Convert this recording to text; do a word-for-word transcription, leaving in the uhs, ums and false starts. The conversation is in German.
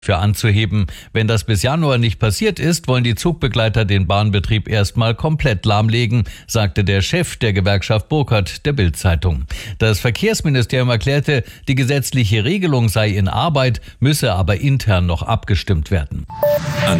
für anzuheben. Wenn das bis Januar nicht passiert ist, wollen die Zugbegleiter den Bahnbetrieb erstmal komplett lahmlegen, sagte der Chef der Gewerkschaft Burkhardt der Bild-Zeitung. Das Verkehrsministerium erklärte, die gesetzliche Regelung sei in Arbeit, müsse aber intern noch abgestimmt werden.